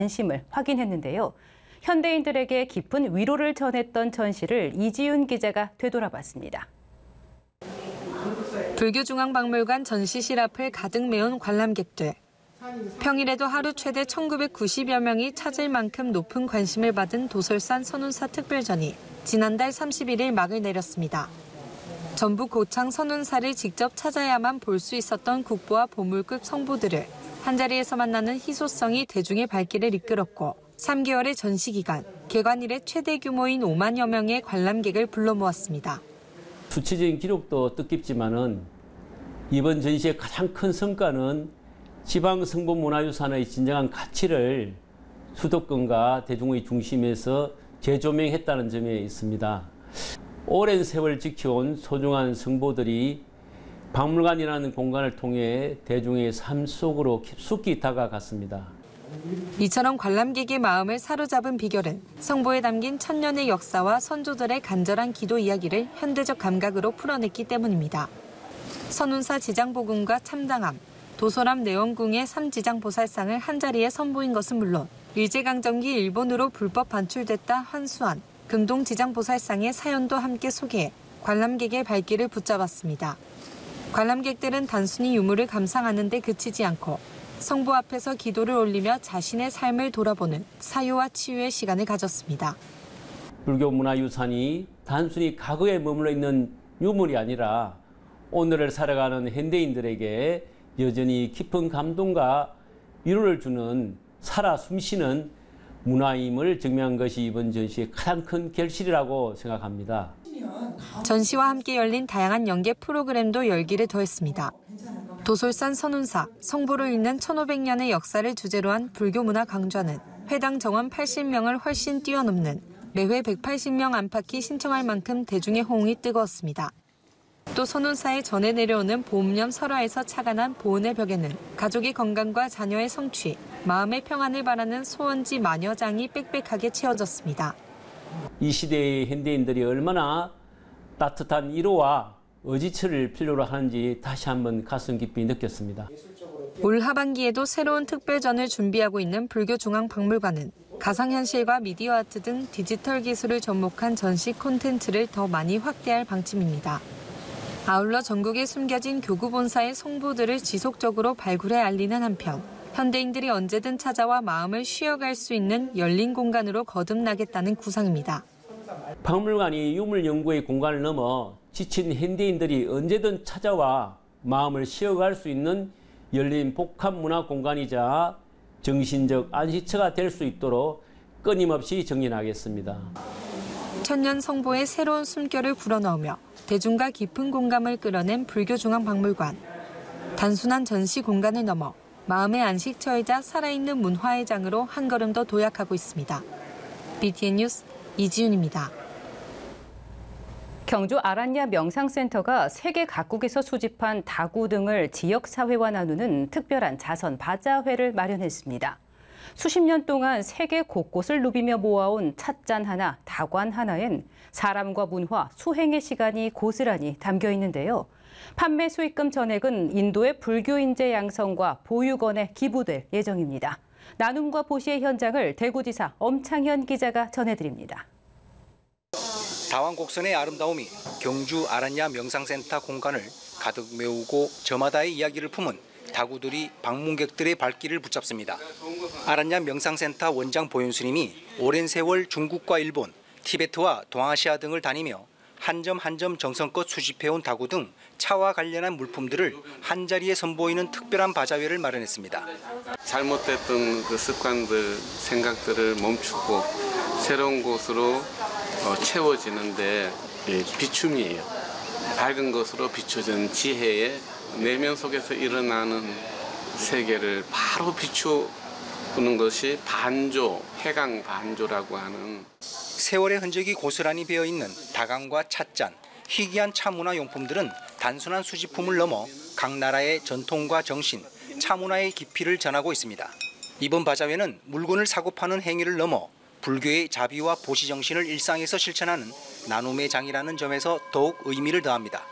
관심을 확인했는데요. 현대인들에게 깊은 위로를 전했던 전시를 이지윤 기자가 되돌아봤습니다. 불교중앙박물관 전시실 앞을 가득 메운 관람객들. 평일에도 하루 최대 1990여 명이 찾을 만큼 높은 관심을 받은 도솔산 선운사 특별전이 지난달 31일 막을 내렸습니다. 전북 고창 선운사를 직접 찾아야만 볼 수 있었던 국보와 보물급 성보들을 한자리에서 만나는 희소성이 대중의 발길을 이끌었고 3개월의 전시 기간, 개관 이래 최대 규모인 5만여 명의 관람객을 불러 모았습니다. 수치적인 기록도 뜻깊지만은 이번 전시의 가장 큰 성과는 지방성보문화유산의 진정한 가치를 수도권과 대중의 중심에서 재조명했다는 점에 있습니다. 오랜 세월 지켜온 소중한 성보들이 박물관이라는 공간을 통해 대중의 삶 속으로 깊숙이 다가갔습니다. 이처럼 관람객의 마음을 사로잡은 비결은 성보에 담긴 천년의 역사와 선조들의 간절한 기도 이야기를 현대적 감각으로 풀어냈기 때문입니다. 선운사 지장보궁과 참당암, 도솔암 내원궁의 3지장보살상을 한자리에 선보인 것은 물론 일제강점기 일본으로 불법 반출됐다 환수한 금동지장보살상의 사연도 함께 소개해 관람객의 발길을 붙잡았습니다. 관람객들은 단순히 유물을 감상하는 데 그치지 않고 성보 앞에서 기도를 올리며 자신의 삶을 돌아보는 사유와 치유의 시간을 가졌습니다. 불교 문화유산이 단순히 과거에 머물러 있는 유물이 아니라 오늘을 살아가는 현대인들에게 여전히 깊은 감동과 위로를 주는 살아 숨쉬는 문화임을 증명한 것이 이번 전시의 가장 큰 결실이라고 생각합니다. 전시와 함께 열린 다양한 연계 프로그램도 열기를 더했습니다. 도솔산 선운사, 성보를 잇는 1500년의 역사를 주제로 한 불교문화 강좌는 회당 정원 80명을 훨씬 뛰어넘는 매회 180명 안팎이 신청할 만큼 대중의 호응이 뜨거웠습니다. 또 선운사에 전해 내려오는 보음염 설화에서 착안한 보은의 벽에는 가족의 건강과 자녀의 성취, 마음의 평안을 바라는 소원지 만여 장이 빽빽하게 채워졌습니다. 이 시대의 현대인들이 얼마나 따뜻한 위로와 의지처를 필요로 하는지 다시 한번 가슴 깊이 느꼈습니다. 올 하반기에도 새로운 특별전을 준비하고 있는 불교중앙박물관은 가상현실과 미디어 아트 등 디지털 기술을 접목한 전시 콘텐츠를 더 많이 확대할 방침입니다. 아울러 전국에 숨겨진 교구 본사의 성보들을 지속적으로 발굴해 알리는 한편 현대인들이 언제든 찾아와 마음을 쉬어갈 수 있는 열린 공간으로 거듭나겠다는 구상입니다. 박물관이 유물 연구의 공간을 넘어 지친 현대인들이 언제든 찾아와 마음을 쉬어갈 수 있는 열린 복합 문화 공간이자 정신적 안식처가 될 수 있도록 끊임없이 정진하겠습니다. 천년 성보의 새로운 숨결을 불어넣으며 대중과 깊은 공감을 끌어낸 불교중앙박물관. 단순한 전시 공간을 넘어 마음의 안식처이자 살아있는 문화의 장으로 한 걸음 더 도약하고 있습니다. BTN 뉴스 이지윤입니다. 경주 아란야 명상센터가 세계 각국에서 수집한 다구 등을 지역사회와 나누는 특별한 자선 바자회를 마련했습니다. 수십 년 동안 세계 곳곳을 누비며 모아온 찻잔 하나, 다관 하나엔 사람과 문화, 수행의 시간이 고스란히 담겨 있는데요. 판매 수익금 전액은 인도의 불교 인재 양성과 보육원에 기부될 예정입니다. 나눔과 보시의 현장을 대구지사 엄창현 기자가 전해드립니다. 다왕곡선의 아름다움이 경주 아란야 명상센터 공간을 가득 메우고 저마다의 이야기를 품은 다구들이 방문객들의 발길을 붙잡습니다. 아란야 명상센터 원장 보윤스님이 오랜 세월 중국과 일본, 티베트와 동아시아 등을 다니며 한 점 한 점 정성껏 수집해온 다구 등 차와 관련한 물품들을 한자리에 선보이는 특별한 바자회를 마련했습니다. 잘못됐던 그 습관들, 생각들을 멈추고 새로운 곳으로 채워지는데 비춤이에요. 밝은 것으로 비춰진 지혜의 내면 속에서 일어나는 세계를 바로 비추는 것이 반조, 해강 반조라고 하는. 세월의 흔적이 고스란히 배어있는 다강과 찻잔, 희귀한 차문화 용품들은 단순한 수집품을 넘어 각 나라의 전통과 정신, 차문화의 깊이를 전하고 있습니다. 이번 바자회는 물건을 사고 파는 행위를 넘어 불교의 자비와 보시 정신을 일상에서 실천하는 나눔의 장이라는 점에서 더욱 의미를 더합니다.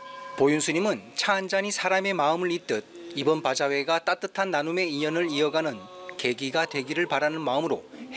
보윤스님은 차 한 잔이 사람의 마음을 잇듯 이번 바자회가 따뜻한 나눔의 인연을 이어가는 계기가 되기를 바라는 마음으로